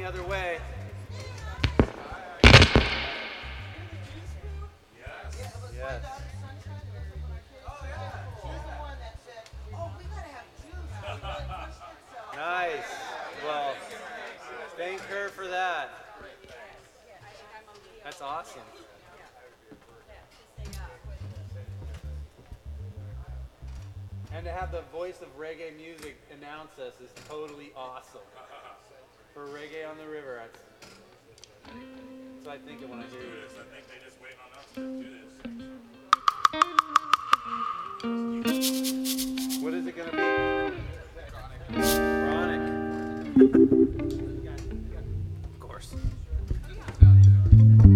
other way. Yes. Nice. Well, thank her for that. That's awesome. And to have the voice of reggae music announce us is totally awesome. For Reggae on the River, that's what I think of when I hear you. I think they just wait on us to do this. What is it going to be? Chronic.